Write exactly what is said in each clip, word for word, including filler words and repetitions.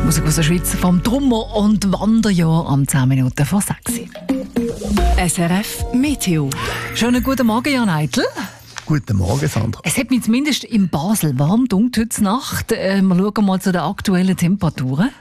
Musik aus der Schweiz vom Trummer- und Wanderjahr am zehn Minuten vor sechs. S R F Meteo. Schönen guten Morgen, Jan Eitel. Guten Morgen, Sandra. Es hat mich zumindest in Basel warm dunkel heute Nacht. Äh, wir schauen mal zu den aktuellen Temperaturen.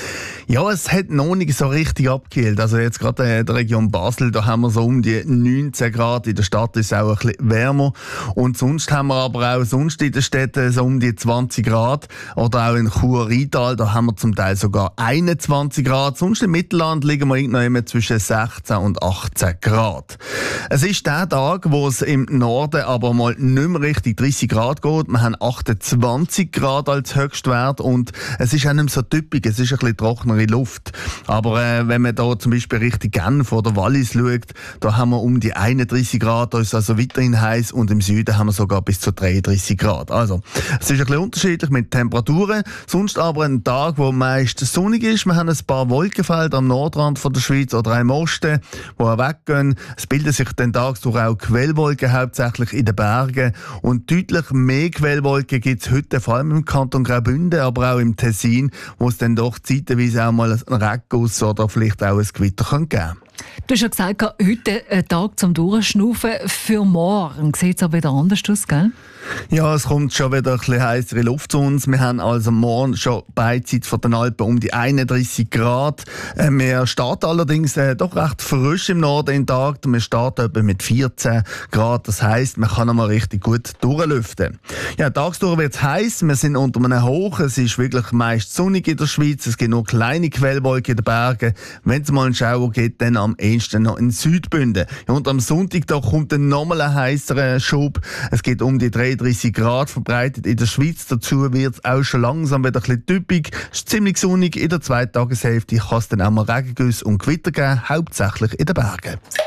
Ja, es hat noch nicht so richtig abgekühlt. Also jetzt gerade in der Region Basel, da haben wir so um die neunzehn Grad. In der Stadt ist es auch ein bisschen wärmer. Und sonst haben wir aber auch sonst in den Städten so um die zwanzig Grad. Oder auch in Chur-Rheintal, da haben wir zum Teil sogar einundzwanzig Grad. Sonst im Mittelland liegen wir irgendwo immer zwischen sechzehn und achtzehn Grad. Es ist der Tag, wo es im Norden aber mal nicht mehr richtig dreißig Grad geht. Wir haben achtundzwanzig Grad als Höchstwert und es ist auch nicht mehr so typisch. Es ist ein bisschen trockener in Luft. Aber äh, wenn man da zum Beispiel Richtung Genf oder Wallis schaut, da haben wir um die einunddreißig Grad, da ist es also weiterhin heiß und im Süden haben wir sogar bis zu dreiunddreißig Grad. Also, es ist ein bisschen unterschiedlich mit Temperaturen. Sonst aber ein Tag, wo meist sonnig ist. Wir haben ein paar Wolkenfelder am Nordrand von der Schweiz oder im Osten, die weggehen. Es bilden sich dann tagsüber auch Quellwolken, hauptsächlich in den Bergen. Und deutlich mehr Quellwolken gibt es heute, vor allem im Kanton Graubünden, aber auch im Tessin, wo es dann doch zeitweise auch mal einen Regenguss oder vielleicht auch ein Gewitter geben kann. Du hast ja gesagt, heute ein Tag zum Durchschnaufen. Für morgen sieht es aber wieder anders aus, gell? Ja, es kommt schon wieder ein bisschen heissere Luft zu uns. Wir haben also morgen schon beidseits von den Alpen um die einunddreißig Grad. Äh, wir starten allerdings äh, doch recht frisch im Norden in den Tag. Wir starten etwa mit vierzehn Grad. Das heisst, man kann einmal richtig gut durchlüften. Ja, tagsüber wird es heiß. Wir sind unter einem Hoch. Es ist wirklich meist sonnig in der Schweiz. Es gibt nur kleine Quellwolken in den Bergen. Wenn es mal einen Schauer gibt, dann am ehesten noch in Südbünden. Ja, und am Sonntag da kommt dann nochmal ein heißerer Schub. Es geht um die dreiunddreißig Grad verbreitet in der Schweiz. Dazu wird es auch schon langsam wieder ein bisschen typisch. Es ist ziemlich sonnig. In der zweiten Tageshälfte kann es dann auch mal Regengüsse und Gewitter geben, hauptsächlich in den Bergen.